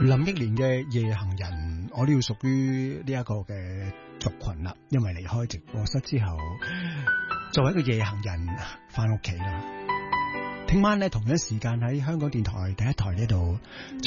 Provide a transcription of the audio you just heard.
林憶蓮嘅夜行人，我都要屬於呢一個嘅族群啦，因為離開直播室之後，作為一個夜行人翻屋企啦。聽晚咧同樣時間喺香港電台第一台呢度。